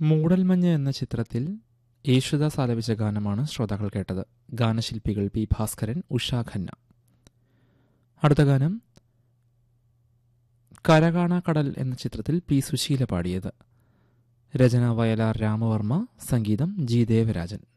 മൂടൽമഞ്ഞ് എന്ന ചിത്രത്തിൽ യേശുദാസ് ആലപിച്ച ഗാനമാണ് ശ്രോതാക്കൾ കേട്ടത്. ഗാനശില്പികൾ പി ഭാസ്കരൻ, ഉഷാ ഖന്ന. അടുത്ത ഗാനം കരകാണ കടൽ എന്ന ചിത്രത്തിൽ പി സുശീല പാടിയത്. രചന വയലാർ രാമവർമ്മ, സംഗീതം ജി ദേവരാജൻ.